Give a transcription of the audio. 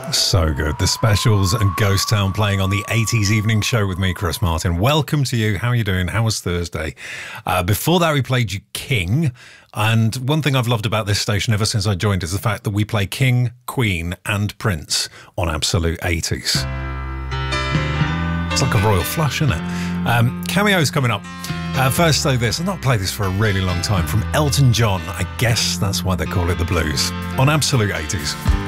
So good. The Specials and Ghost Town playing on the 80s evening show with me, Chris Martin. Welcome to you. How are you doing? How was Thursday? Before that, we played you King. And one thing I've loved about this station ever since I joined is the fact that we play King, Queen and Prince on Absolute 80s. It's like a royal flush, isn't it? Cameos coming up. First, though, I've not played this for a really long time, from Elton John. I guess that's why they call it the blues on Absolute 80s.